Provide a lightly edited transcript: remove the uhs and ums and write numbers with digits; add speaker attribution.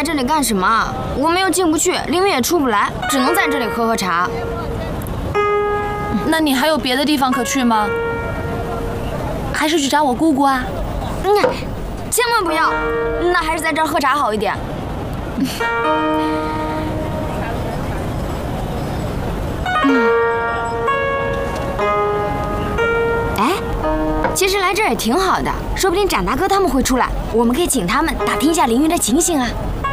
Speaker 1: 这里干什么？我们又进不去，凌云也出不来，只能在这里喝茶。
Speaker 2: 那你还有别的地方可去吗？还是去找我姑姑啊？
Speaker 1: 千万不要，那还是在这儿喝茶好一点。哎，其实来这儿也挺好的，说不定展大哥他们会出来，我们可以请他们打听一下凌云的情形啊。